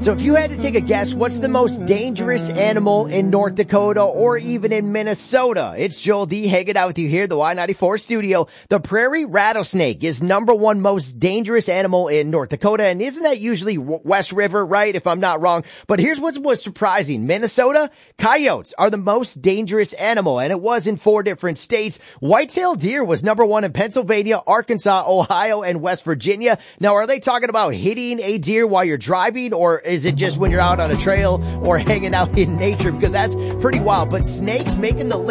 So if you had to take a guess, what's the most dangerous animal in North Dakota or even in Minnesota? It's Joel D hanging out with you here at the Y94 studio. The prairie rattlesnake is number one most dangerous animal in North Dakota. And isn't that usually West River, right? If I'm not wrong. But here's what's surprising. Minnesota, coyotes are the most dangerous animal. And it was in 4 different states. White-tailed deer was number one in Pennsylvania, Arkansas, Ohio, and West Virginia. Now, are they talking about hitting a deer while you're driving, or is it just when you're out on a trail or hanging out in nature? Because that's pretty wild. But snakes making the list.